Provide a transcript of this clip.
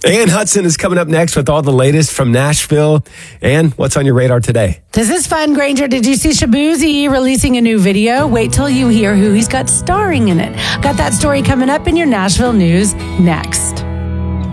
Ann Hudson is coming up next with all the latest from Nashville. And what's on your radar today? This is fun, Granger. Did you see Shaboozey releasing a new video? Wait till you hear who he's got starring in it. Got that story coming up in your Nashville news next.